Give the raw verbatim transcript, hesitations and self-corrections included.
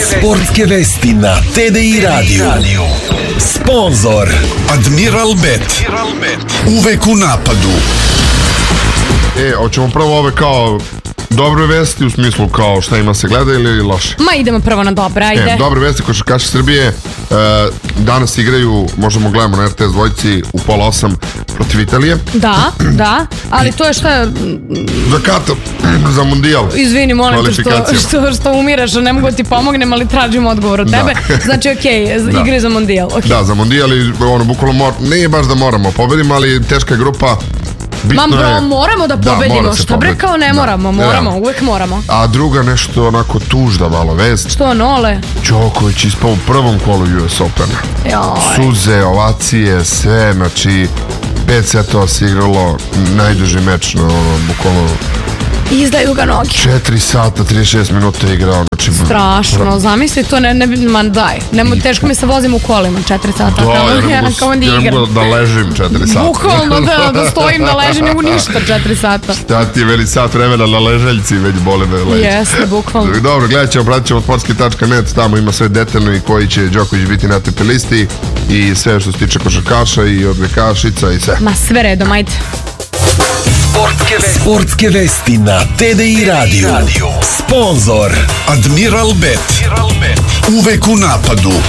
Sportske vesti na T D I Radio. Sponzor Admiral Bet. Uvek u napadu. E, hoćemo prvo ove kao dobre vesti, u smislu kao šta ima se gleda ili loše? Ma idemo prvo na dobre, ajde. E, dobre vesti, košarkaši Srbije e, danas igraju, možemo gledamo na R T S dvojci u pola osam protiv Italije. Da, da, ali to je šta... Za Katar, za mundijal. Izvini, molim te što, što, što umiraš, ne mogu ti pomognem, ali tražim odgovor od tebe. Da. Znači, okej, okay, igre za mundijal. Okay. Da, za mundijal i ono, bukvalno mor... nije baš da moramo pobedimo, ali teška je grupa. Mam, bro, je... moramo da pobedimo, da, šta bre kao ne da. moramo, moramo, ja. uvek moramo. A druga nešto onako tužda malo vest. Što, Nole? Đoković ispao u prvom kolu U S Opena. Joj. Suze, ovacije, sve, znači pet setova se igralo, najduži meč na ono, bukvalno... Izdaju ga noge. četiri sata, trideset šest minuta je igrao. Znači, strašno, zamisli to, ne, ne, man daj. Nemo, teško mi se vozim u kolima četiri sata. Da, kao, ja ne mogu da ležim četiri sata. Bukvalno da, da stojim, da ležim, nego ništa četiri sata. Šta ti je veli sat vremena na leželjci, već bole me leđe. Jeste, bukvalno. Dobro, gledat ćemo, pratit ćemo sportski tačka net, tamo ima sve detaljno i koji će Đoković biti na te listi i sve što se tiče košarkaša i odbojkašica i sve. Ma sve redom, ajde. Sportske vesti. Sportske vesti na T D I Radio. Sponzor Admiral Bet. Uvek u napadu.